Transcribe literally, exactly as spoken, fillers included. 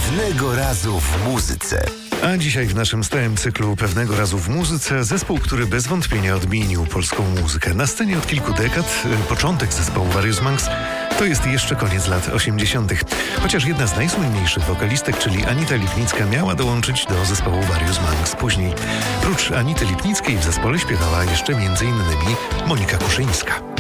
Pewnego razu w muzyce. A dzisiaj w naszym stałym cyklu Pewnego razu w muzyce zespół, który bez wątpienia odmienił polską muzykę. Na scenie od kilku dekad, początek zespołu Various Monks to jest jeszcze koniec lat osiemdziesiątych. Chociaż jedna z najsłynniejszych wokalistek, czyli Anita Lipnicka, miała dołączyć do zespołu Various Monks później. Prócz Anity Lipnickiej w zespole śpiewała jeszcze między innymi Monika Kuszyńska.